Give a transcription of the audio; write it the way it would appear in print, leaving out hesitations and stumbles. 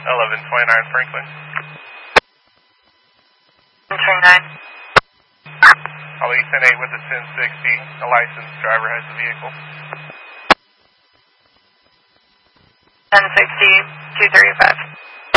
1129 Franklin. 29. I'll be 10-8 with a 1060. A licensed driver has the vehicle. 1060, 235.